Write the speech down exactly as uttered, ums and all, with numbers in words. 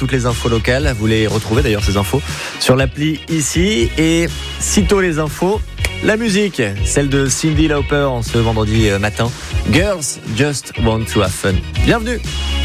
toutes les infos locales. Vous les retrouvez d'ailleurs ces infos sur l'appli ici. Et sitôt les infos, la musique, celle de Cyndi Lauper en ce vendredi matin. Girls Just Want to Have Fun. Bienvenue.